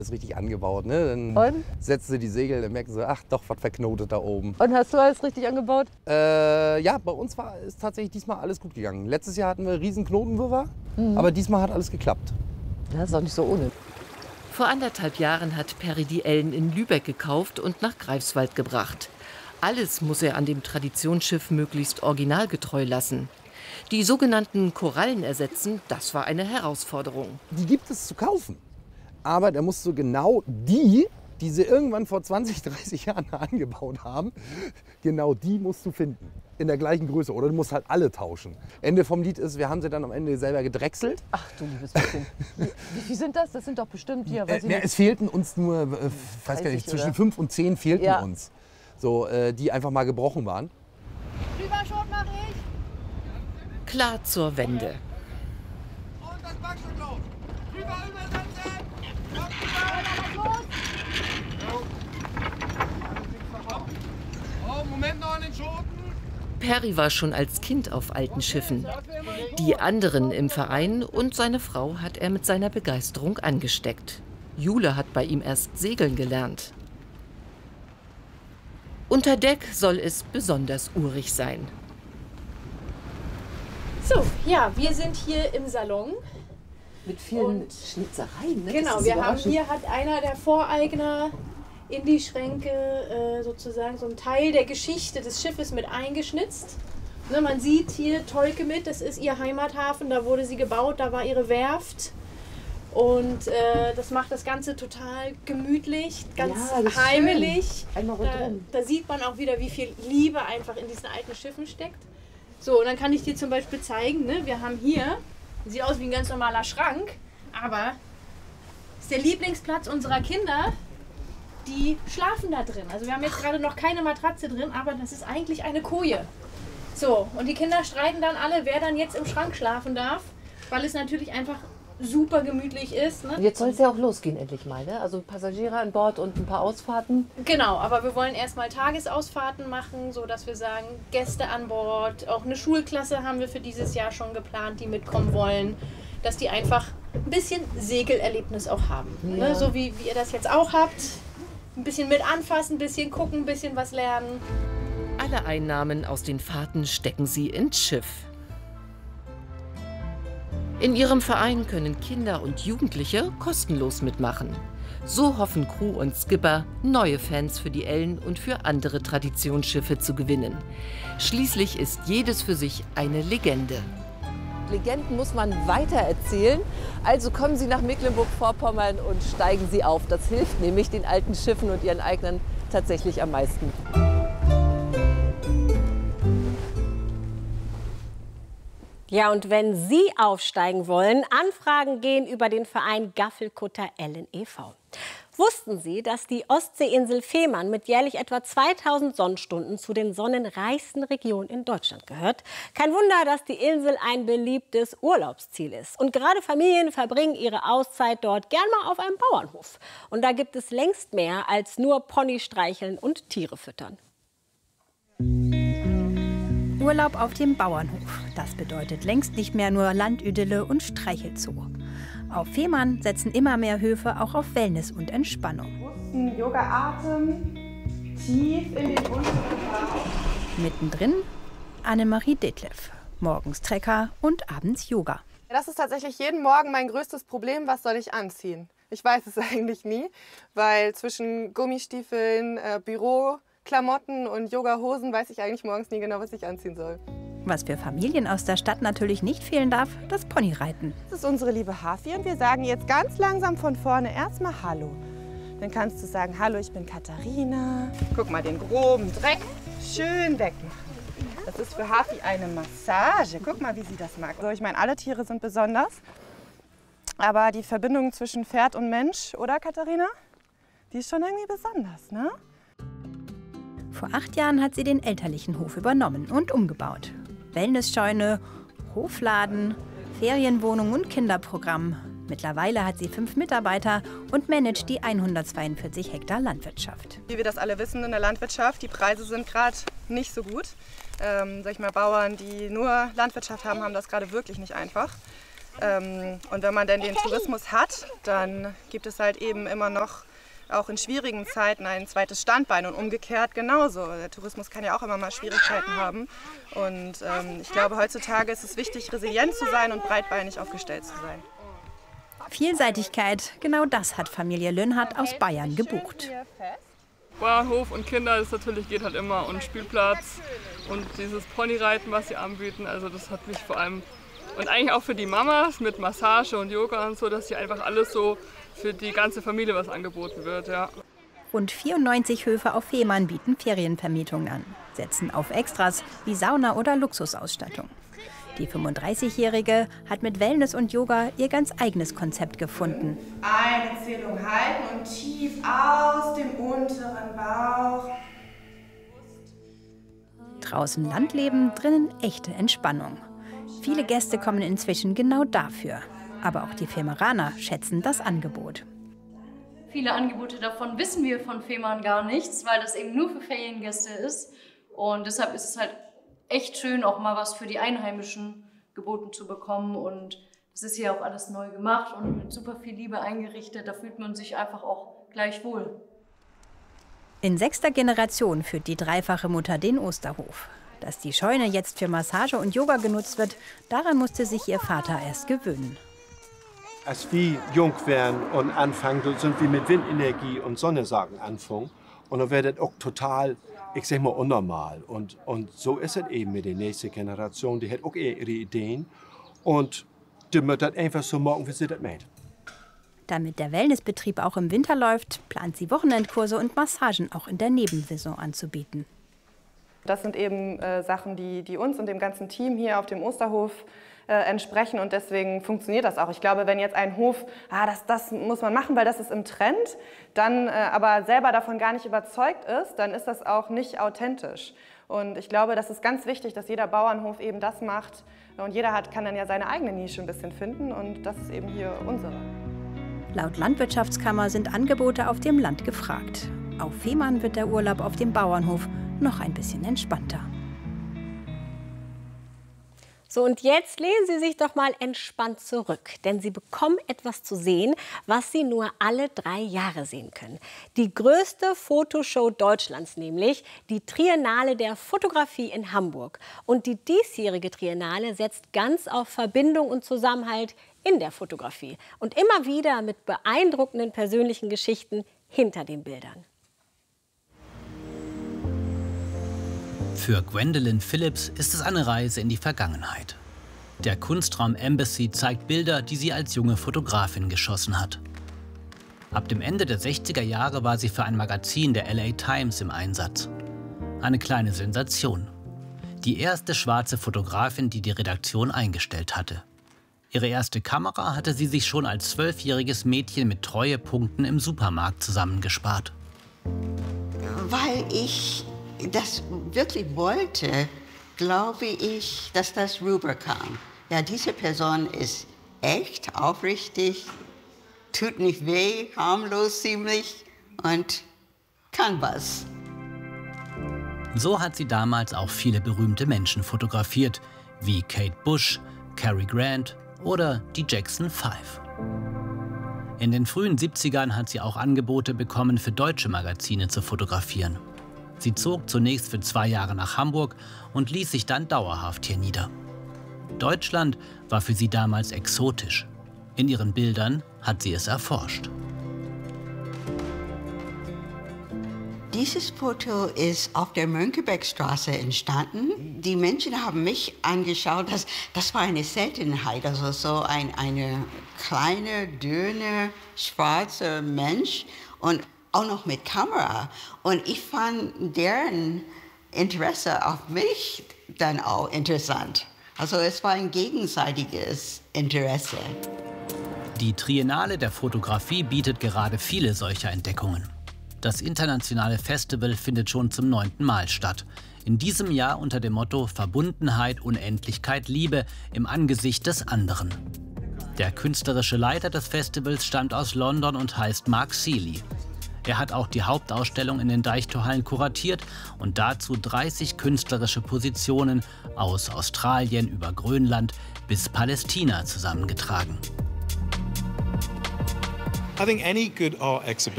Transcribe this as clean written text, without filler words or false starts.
Das ist richtig angebaut, ne? Dann setzt sie die Segel, dann merken sie, ach doch, was verknotet da oben. Und hast du alles richtig angebaut? Ja, bei uns ist tatsächlich diesmal alles gut gegangen. Letztes Jahr hatten wir riesen Knotenwirrwarr, aber diesmal hat alles geklappt. Das ist auch nicht so ohne. Vor 1,5 Jahren hat Perry die Ellen in Lübeck gekauft und nach Greifswald gebracht. Alles muss er an dem Traditionsschiff möglichst originalgetreu lassen. Die sogenannten Korallen ersetzen, das war eine Herausforderung. Die gibt es zu kaufen. Aber da musst du genau die sie irgendwann vor 20, 30 Jahren angebaut haben, genau die musst du finden. In der gleichen Größe. Oder du musst halt alle tauschen. Ende vom Lied ist, wir haben sie dann am Ende selber gedrechselt. Ach du liebes bisschen. Wie viel sind das? Das sind doch bestimmt hier. Es fehlten uns nur, weiß gar nicht, zwischen 5 und 10 fehlten uns. So, die einfach mal gebrochen waren. Rüberschot mach ich. Klar zur Wende. Und das Backstück los. Rüber übersetzen. Oh, Moment noch an den Schoten. Perry war schon als Kind auf alten Schiffen. Die anderen im Verein und seine Frau hat er mit seiner Begeisterung angesteckt. Jule hat bei ihm erst segeln gelernt. Unter Deck soll es besonders urig sein. So, ja, wir sind hier im Salon. Mit vielen Schnitzereien. Ne? Genau, hier hat einer der Voreigner in die Schränke sozusagen so einen Teil der Geschichte des Schiffes mit eingeschnitzt. Ne, man sieht hier Tolke mit, das ist ihr Heimathafen, da wurde sie gebaut, da war ihre Werft. Und das macht das Ganze total gemütlich, ganz heimelig. Da sieht man auch wieder, wie viel Liebe einfach in diesen alten Schiffen steckt. So, und dann kann ich dir zum Beispiel zeigen, ne, wir haben hier, sieht aus wie ein ganz normaler Schrank, aber ist der Lieblingsplatz unserer Kinder. Die schlafen da drin. Also wir haben jetzt gerade noch keine Matratze drin, aber das ist eigentlich eine Koje. So, und die Kinder streiten dann alle, wer dann jetzt im Schrank schlafen darf, weil es natürlich einfach super gemütlich ist. Ne? Jetzt soll es ja auch losgehen endlich mal, ne? Also Passagiere an Bord und ein paar Ausfahrten. Genau, aber wir wollen erstmal Tagesausfahrten machen, sodass wir sagen, Gäste an Bord, auch eine Schulklasse haben wir für dieses Jahr schon geplant, die mitkommen wollen, dass die einfach ein bisschen Segelerlebnis auch haben. Ja. Ne? So wie ihr das jetzt auch habt. Ein bisschen mit anfassen, ein bisschen gucken, ein bisschen was lernen. Alle Einnahmen aus den Fahrten stecken sie ins Schiff. In ihrem Verein können Kinder und Jugendliche kostenlos mitmachen. So hoffen Crew und Skipper, neue Fans für die Ellen und für andere Traditionsschiffe zu gewinnen. Schließlich ist jedes für sich eine Legende. Legenden muss man weitererzählen. Also kommen Sie nach Mecklenburg-Vorpommern und steigen Sie auf. Das hilft nämlich den alten Schiffen und ihren Eignern tatsächlich am meisten. Ja, und wenn Sie aufsteigen wollen, Anfragen gehen über den Verein Gaffelkutter Ellen e.V. Wussten Sie, dass die Ostseeinsel Fehmarn mit jährlich etwa 2000 Sonnenstunden zu den sonnenreichsten Regionen in Deutschland gehört? Kein Wunder, dass die Insel ein beliebtes Urlaubsziel ist. Und gerade Familien verbringen ihre Auszeit dort gern mal auf einem Bauernhof. Und da gibt es längst mehr als nur Pony streicheln und Tiere füttern. Urlaub auf dem Bauernhof. Das bedeutet längst nicht mehr nur Landidylle und Streichelzoo. Auf Fehmarn setzen immer mehr Höfe auch auf Wellness und Entspannung. Yoga-Atem, tief in den unteren Bauch. Mittendrin Annemarie Detlev. Morgens Trecker und abends Yoga. Das ist tatsächlich jeden Morgen mein größtes Problem. Was soll ich anziehen? Ich weiß es eigentlich nie, weil zwischen Gummistiefeln, Büroklamotten und Yogahosen weiß ich eigentlich morgens nie genau, was ich anziehen soll. Was für Familien aus der Stadt natürlich nicht fehlen darf, das Ponyreiten. Das ist unsere liebe Hafi und wir sagen jetzt ganz langsam von vorne erstmal Hallo. Dann kannst du sagen, hallo, ich bin Katharina. Guck mal, den groben Dreck schön wegmachen. Das ist für Hafi eine Massage. Guck mal, wie sie das mag. Also ich meine, alle Tiere sind besonders. Aber die Verbindung zwischen Pferd und Mensch, oder Katharina? Die ist schon irgendwie besonders, ne? Vor 8 Jahren hat sie den elterlichen Hof übernommen und umgebaut. Wellnessscheune, Hofladen, Ferienwohnung und Kinderprogramm. Mittlerweile hat sie 5 Mitarbeiter und managt die 142 Hektar Landwirtschaft. Wie wir das alle wissen in der Landwirtschaft, die Preise sind gerade nicht so gut. Sag ich mal, Bauern, die nur Landwirtschaft haben, haben das gerade wirklich nicht einfach. Und wenn man denn den Tourismus hat, dann gibt es halt eben immer noch auch in schwierigen Zeiten ein zweites Standbein und umgekehrt genauso. Der Tourismus kann ja auch immer mal Schwierigkeiten haben. Und ich glaube, heutzutage ist es wichtig, resilient zu sein und breitbeinig aufgestellt zu sein. Vielseitigkeit, genau das hat Familie Lönhardt aus Bayern gebucht. Bauernhof und Kinder, das natürlich geht halt immer. Und Spielplatz und dieses Ponyreiten, was sie anbieten, also das hat mich vor allem... Und eigentlich auch für die Mamas mit Massage und Yoga und so, dass hier einfach alles so für die ganze Familie was angeboten wird, ja. Rund 94 Höfe auf Fehmarn bieten Ferienvermietungen an, setzen auf Extras wie Sauna oder Luxusausstattung. Die 35-Jährige hat mit Wellness und Yoga ihr ganz eigenes Konzept gefunden. Eine Zählung halten und tief aus dem unteren Bauch. Draußen Landleben, drinnen echte Entspannung. Viele Gäste kommen inzwischen genau dafür. Aber auch die Fehmeraner schätzen das Angebot. Viele Angebote davon wissen wir von Fehmarn gar nichts, weil das eben nur für Feriengäste ist. Und deshalb ist es halt echt schön, auch mal was für die Einheimischen geboten zu bekommen. Und das ist hier auch alles neu gemacht und mit super viel Liebe eingerichtet. Da fühlt man sich einfach auch gleich wohl. In 6. Generation führt die dreifache Mutter den Osterhof. Dass die Scheune jetzt für Massage und Yoga genutzt wird, daran musste sich ihr Vater erst gewöhnen. Als wir jung werden und anfangen, sind wir mit Windenergie und Sonnensachen anfangen. Und dann wird das auch total, ich sag mal, unnormal. Und so ist es eben mit der nächsten Generation. Die hat auch ihre Ideen. Und die wird das einfach so machen, wie sie das meint. Damit der Wellnessbetrieb auch im Winter läuft, plant sie Wochenendkurse und Massagen auch in der Nebensaison anzubieten. Das sind eben Sachen, die uns und dem ganzen Team hier auf dem Osterhof entsprechen und deswegen funktioniert das auch. Ich glaube, wenn jetzt ein Hof, das muss man machen, weil das ist im Trend, dann aber selber davon gar nicht überzeugt ist, dann ist das auch nicht authentisch. Und ich glaube, das ist ganz wichtig, dass jeder Bauernhof eben das macht und jeder kann dann ja seine eigene Nische ein bisschen finden und das ist eben hier unsere. Laut Landwirtschaftskammer sind Angebote auf dem Land gefragt. Auf Fehmarn wird der Urlaub auf dem Bauernhof noch ein bisschen entspannter. So, und jetzt lehnen Sie sich doch mal entspannt zurück, denn Sie bekommen etwas zu sehen, was Sie nur alle 3 Jahre sehen können. Die größte Fotoshow Deutschlands, nämlich die Triennale der Fotografie in Hamburg. Und die diesjährige Triennale setzt ganz auf Verbindung und Zusammenhalt in der Fotografie. Und immer wieder mit beeindruckenden persönlichen Geschichten hinter den Bildern. Für Gwendolyn Phillips ist es eine Reise in die Vergangenheit. Der Kunstraum Embassy zeigt Bilder, die sie als junge Fotografin geschossen hat. Ab dem Ende der 60er Jahre war sie für ein Magazin der LA Times im Einsatz. Eine kleine Sensation. Die erste schwarze Fotografin, die die Redaktion eingestellt hatte. Ihre erste Kamera hatte sie sich schon als 12-jähriges Mädchen mit Treuepunkten im Supermarkt zusammengespart. Weil ich das wirklich wollte, glaube ich, dass das rüberkam. Ja, diese Person ist echt, aufrichtig, tut nicht weh, harmlos ziemlich und kann was. So hat sie damals auch viele berühmte Menschen fotografiert, wie Kate Bush, Cary Grant oder die Jackson 5. In den frühen 70ern hat sie auch Angebote bekommen, für deutsche Magazine zu fotografieren. Sie zog zunächst für 2 Jahre nach Hamburg und ließ sich dann dauerhaft hier nieder. Deutschland war für sie damals exotisch. In ihren Bildern hat sie es erforscht. Dieses Foto ist auf der Mönckebergstraße entstanden. Die Menschen haben mich angeschaut, das war eine Seltenheit, also so eine kleine, dünne, schwarze Mensch und auch noch mit Kamera. Und ich fand deren Interesse auf mich dann auch interessant. Also es war ein gegenseitiges Interesse. Die Triennale der Fotografie bietet gerade viele solcher Entdeckungen. Das internationale Festival findet schon zum 9. Mal statt. In diesem Jahr unter dem Motto Verbundenheit, Unendlichkeit, Liebe im Angesicht des anderen. Der künstlerische Leiter des Festivals stammt aus London und heißt Mark Seeley. Er hat auch die Hauptausstellung in den Deichtorhallen kuratiert und dazu 30 künstlerische Positionen aus Australien über Grönland bis Palästina zusammengetragen.